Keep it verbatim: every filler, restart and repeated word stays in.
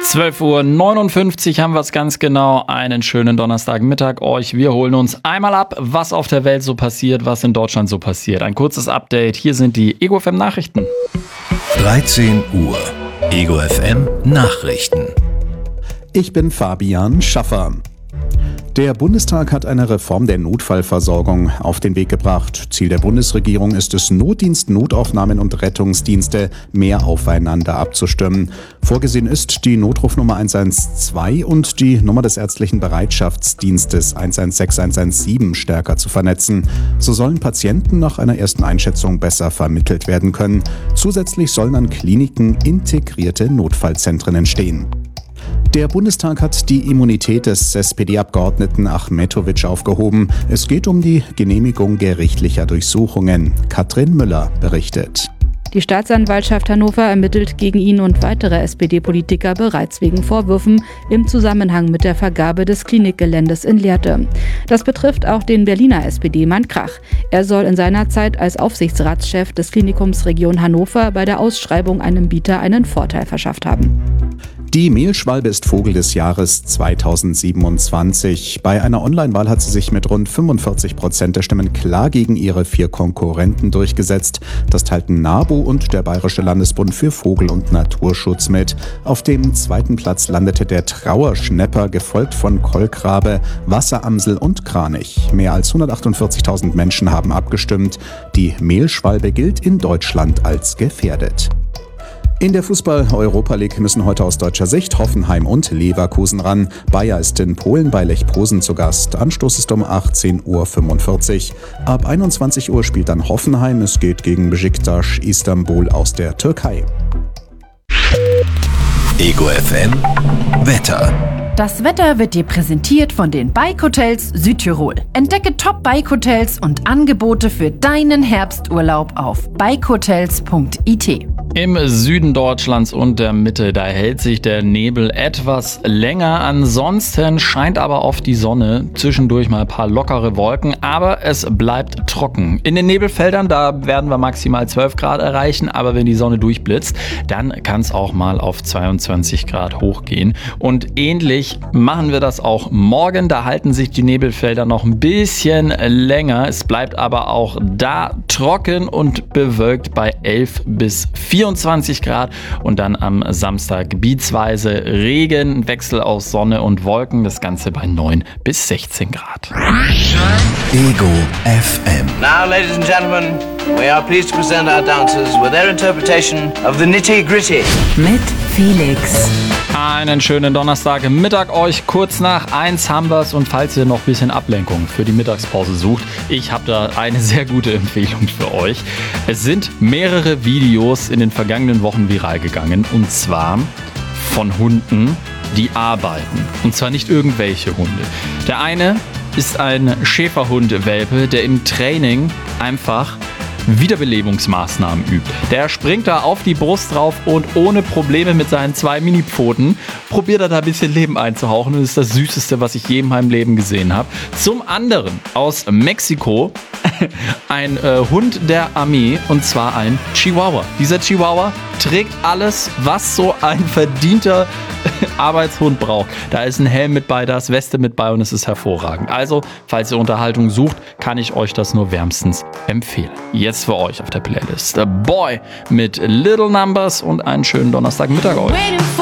zwölf Uhr neunundfünfzig haben wir es ganz genau. Einen schönen Donnerstagmittag euch. Wir holen uns einmal ab, was auf der Welt so passiert, was in Deutschland so passiert. Ein kurzes Update. Hier sind die Ego F M Nachrichten. dreizehn Uhr. Ego F M Nachrichten. Ich bin Fabian Schaffer. Der Bundestag hat eine Reform der Notfallversorgung auf den Weg gebracht. Ziel der Bundesregierung ist es, Notdienst, Notaufnahmen und Rettungsdienste mehr aufeinander abzustimmen. Vorgesehen ist die Notrufnummer eins eins zwei und die Nummer des ärztlichen Bereitschaftsdienstes eins eins sechs eins eins sieben stärker zu vernetzen. So sollen Patienten nach einer ersten Einschätzung besser vermittelt werden können. Zusätzlich sollen an Kliniken integrierte Notfallzentren entstehen. Der Bundestag hat die Immunität des S P D-Abgeordneten Achmetović aufgehoben. Es geht um die Genehmigung gerichtlicher Durchsuchungen. Katrin Müller berichtet. Die Staatsanwaltschaft Hannover ermittelt gegen ihn und weitere S P D-Politiker bereits wegen Vorwürfen im Zusammenhang mit der Vergabe des Klinikgeländes in Lehrte. Das betrifft auch den Berliner S P D-Mann Krach. Er soll in seiner Zeit als Aufsichtsratschef des Klinikums Region Hannover bei der Ausschreibung einem Bieter einen Vorteil verschafft haben. Die Mehlschwalbe ist Vogel des Jahres zweitausendsiebenundzwanzig. Bei einer Online-Wahl hat sie sich mit rund fünfundvierzig Prozent der Stimmen klar gegen ihre vier Konkurrenten durchgesetzt. Das teilten NABU und der Bayerische Landesbund für Vogel- und Naturschutz mit. Auf dem zweiten Platz landete der Trauerschnäpper, gefolgt von Kolkrabe, Wasseramsel und Kranich. Mehr als hundertachtundvierzigtausend Menschen haben abgestimmt. Die Mehlschwalbe gilt in Deutschland als gefährdet. In der Fußball-Europa League müssen heute aus deutscher Sicht Hoffenheim und Leverkusen ran. Bayer ist in Polen bei Lech Posen zu Gast. Anstoß ist um achtzehn Uhr fünfundvierzig. Ab einundzwanzig Uhr spielt dann Hoffenheim. Es geht gegen Besiktas Istanbul aus der Türkei. Ego F M Wetter. Das Wetter wird dir präsentiert von den Bike Hotels Südtirol. Entdecke Top-Bike Hotels und Angebote für deinen Herbsturlaub auf bike hotels punkt i t. Im Süden Deutschlands und der Mitte, da hält sich der Nebel etwas länger. Ansonsten scheint aber oft die Sonne, zwischendurch mal ein paar lockere Wolken, aber es bleibt trocken. In den Nebelfeldern, da werden wir maximal zwölf Grad erreichen, aber wenn die Sonne durchblitzt, dann kann es auch mal auf zweiundzwanzig Grad hochgehen. Und ähnlich machen wir das auch morgen. Da halten sich die Nebelfelder noch ein bisschen länger. Es bleibt aber auch da trocken und bewölkt bei elf bis vierundzwanzig Grad und dann am Samstag gebietsweise Regen, Wechsel aus Sonne und Wolken, das Ganze bei neun bis sechzehn Grad. Ego F M. Now, ladies and gentlemen, we are pleased to present our dancers with their interpretation of the nitty-gritty. Mit Felix. Einen schönen Donnerstagmittag euch. Kurz nach eins haben wir es und falls ihr noch ein bisschen Ablenkung für die Mittagspause sucht, ich habe da eine sehr gute Empfehlung für euch. Es sind mehrere Videos in den vergangenen Wochen viral gegangen und zwar von Hunden, die arbeiten. Und zwar nicht irgendwelche Hunde. Der eine ist ein Schäferhund-Welpe, der im Training einfach Wiederbelebungsmaßnahmen übt. Der springt da auf die Brust drauf und ohne Probleme mit seinen zwei Mini-Pfoten probiert er da ein bisschen Leben einzuhauchen. Und das ist das Süßeste, was ich je in meinem Leben gesehen habe. Zum anderen aus Mexiko ein äh, Hund der Armee und zwar ein Chihuahua. Dieser Chihuahua trägt alles, was so ein verdienter Arbeitshund braucht. Da ist ein Helm mit bei, da ist Weste mit bei und es ist hervorragend. Also, falls ihr Unterhaltung sucht, kann ich euch das nur wärmstens empfehlen. Jetzt für euch auf der Playlist The Boy mit Little Numbers und einen schönen Donnerstagmittag euch.